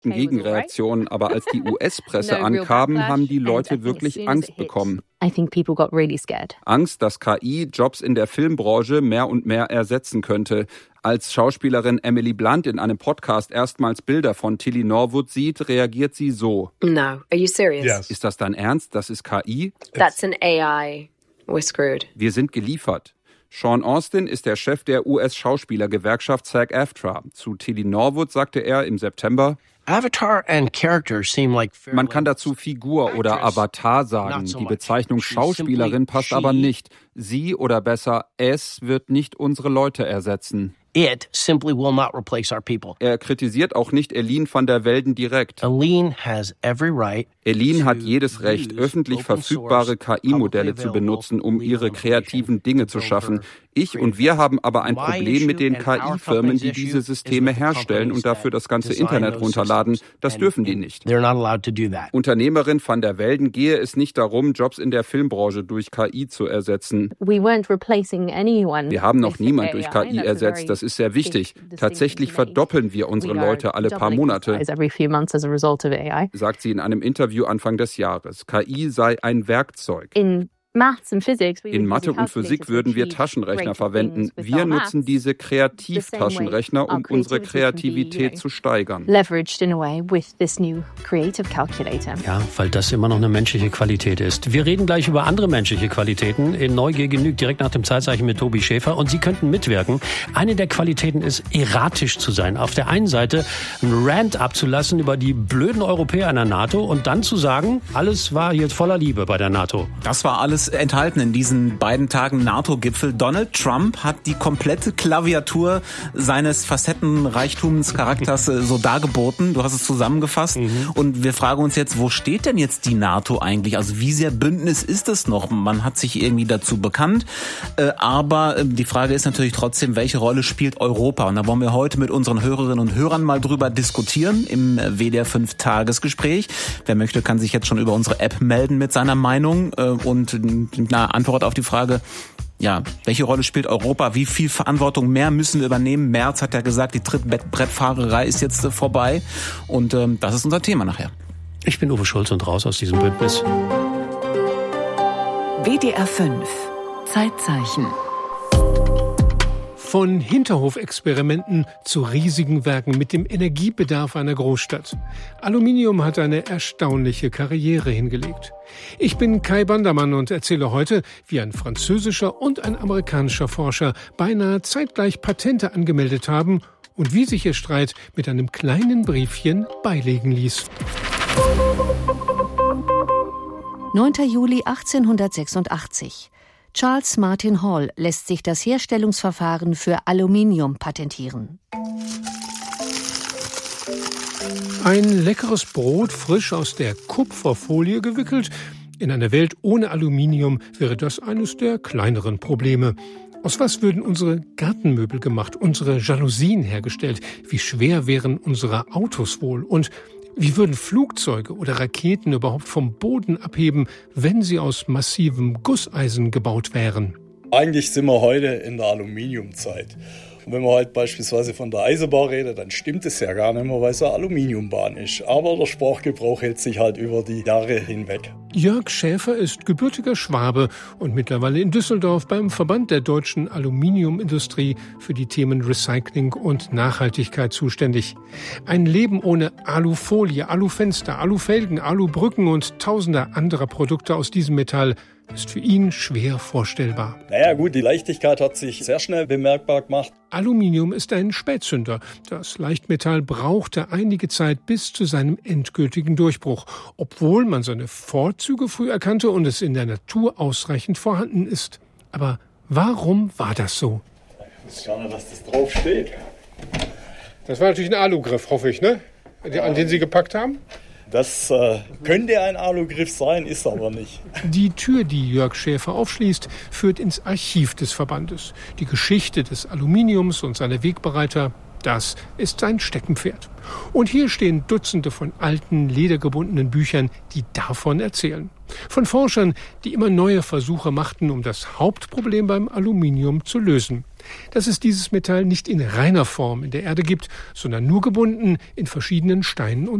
direkten Gegenreaktionen, aber als die US-Presse ankam, haben die Leute wirklich Angst bekommen. Angst, dass KI Jobs in der Filmbranche mehr und mehr ersetzen könnte. Als Schauspielerin Emily Blunt in einem Podcast erstmals Bilder von Tilly Norwood sieht, reagiert sie so. No, are you serious? Yes. Ist das dein Ernst? Das ist KI? That's an AI. We're screwed. Wir sind geliefert. Sean Austin ist der Chef der US-Schauspielergewerkschaft SAG-AFTRA. Zu Tilly Norwood sagte er im September: Man kann dazu Figur oder Avatar sagen. Die Bezeichnung Schauspielerin passt aber nicht. Sie oder besser es wird nicht unsere Leute ersetzen. It simply will not replace our people. Er kritisiert auch nicht Eline van der Velden direkt. Eline has every right. Eline hat jedes Recht, öffentlich verfügbare KI-Modelle zu benutzen, um ihre kreativen Dinge zu schaffen. Ich und wir haben aber ein Problem mit den KI-Firmen, die diese Systeme herstellen und dafür das ganze Internet runterladen. Das dürfen die nicht. Unternehmerin van der Velden gehe es nicht darum, Jobs in der Filmbranche durch KI zu ersetzen. Wir haben noch niemand durch KI ersetzt. Das ist sehr wichtig. Tatsächlich verdoppeln wir unsere Leute alle paar Monate, sagt sie in einem Interview Anfang des Jahres. KI sei ein Werkzeug. In Mathe und Physik würden wir Taschenrechner verwenden. Wir nutzen diese Kreativtaschenrechner, um unsere Kreativität zu steigern. Ja, weil das immer noch eine menschliche Qualität ist. Wir reden gleich über andere menschliche Qualitäten. In Neugier genügt direkt nach dem Zeitzeichen mit Tobi Schäfer. Und Sie könnten mitwirken. Eine der Qualitäten ist, erratisch zu sein. Auf der einen Seite einen Rant abzulassen über die blöden Europäer in der NATO und dann zu sagen, alles war jetzt voller Liebe bei der NATO. Das war alles enthalten in diesen beiden Tagen NATO-Gipfel. Donald Trump hat die komplette Klaviatur seines Facettenreichtums, Charakters so dargeboten. Du hast es zusammengefasst. Und wir fragen uns jetzt, wo steht denn jetzt die NATO eigentlich? Also wie sehr Bündnis ist es noch? Man hat sich irgendwie dazu bekannt. Aber die Frage ist natürlich trotzdem, welche Rolle spielt Europa? Und da wollen wir heute mit unseren Hörerinnen und Hörern mal drüber diskutieren im WDR 5-Tagesgespräch. Wer möchte, kann sich jetzt schon über unsere App melden mit seiner Meinung und eine Antwort auf die Frage, ja, welche Rolle spielt Europa? Wie viel Verantwortung mehr müssen wir übernehmen? Merz hat ja gesagt, die Trittbrettfahrerei ist jetzt vorbei. Und das ist unser Thema nachher. Ich bin Uwe Schulz und raus aus diesem Bündnis. WDR 5 Zeitzeichen. Von Hinterhofexperimenten zu riesigen Werken mit dem Energiebedarf einer Großstadt. Aluminium hat eine erstaunliche Karriere hingelegt. Ich bin Kai Bandermann und erzähle heute, wie ein französischer und ein amerikanischer Forscher beinahe zeitgleich Patente angemeldet haben und wie sich ihr Streit mit einem kleinen Briefchen beilegen ließ. 9. Juli 1886. Charles Martin Hall lässt sich das Herstellungsverfahren für Aluminium patentieren. Ein leckeres Brot, frisch aus der Kupferfolie gewickelt. In einer Welt ohne Aluminium wäre das eines der kleineren Probleme. Aus was würden unsere Gartenmöbel gemacht, unsere Jalousien hergestellt? Wie schwer wären unsere Autos wohl? Und wie würden Flugzeuge oder Raketen überhaupt vom Boden abheben, wenn sie aus massivem Gusseisen gebaut wären? Eigentlich sind wir heute in der Aluminiumzeit. Und wenn man halt beispielsweise von der Eisenbahn redet, dann stimmt es ja gar nicht mehr, weil es eine Aluminiumbahn ist. Aber der Sprachgebrauch hält sich halt über die Jahre hinweg. Jörg Schäfer ist gebürtiger Schwabe und mittlerweile in Düsseldorf beim Verband der deutschen Aluminiumindustrie für die Themen Recycling und Nachhaltigkeit zuständig. Ein Leben ohne Alufolie, Alufenster, Alufelgen, Alubrücken und tausender anderer Produkte aus diesem Metall ist für ihn schwer vorstellbar. Naja gut, die Leichtigkeit hat sich sehr schnell bemerkbar gemacht. Aluminium ist ein Spätzünder. Das Leichtmetall brauchte einige Zeit bis zu seinem endgültigen Durchbruch, obwohl man seine Vorzüge früh erkannte und es in der Natur ausreichend vorhanden ist. Aber warum war das so? Ich weiß gar nicht, was das drauf steht. Das war natürlich ein Alugriff, hoffe ich, ne? An den Sie gepackt haben? Das könnte ein Alugriff sein, ist aber nicht. Die Tür, die Jörg Schäfer aufschließt, führt ins Archiv des Verbandes. Die Geschichte des Aluminiums und seiner Wegbereiter, das ist sein Steckenpferd. Und hier stehen Dutzende von alten, ledergebundenen Büchern, die davon erzählen. Von Forschern, die immer neue Versuche machten, um das Hauptproblem beim Aluminium zu lösen. dass es dieses Metall nicht in reiner Form in der Erde gibt, sondern nur gebunden in verschiedenen Steinen und